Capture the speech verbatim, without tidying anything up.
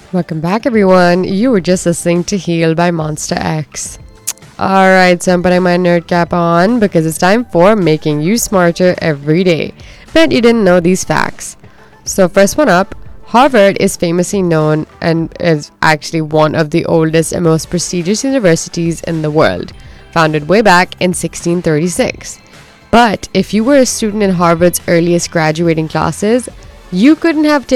Welcome back, everyone. You were just listening to Heal by Monster X. Alright, so I'm putting my nerd cap on because it's time for making you smarter every day. Bet you didn't know these facts. So, first one up, Harvard is famously known and is actually one of the oldest and most prestigious universities in the world, founded way back in sixteen thirty-six. But if you were a student in Harvard's earliest graduating classes, you couldn't have taken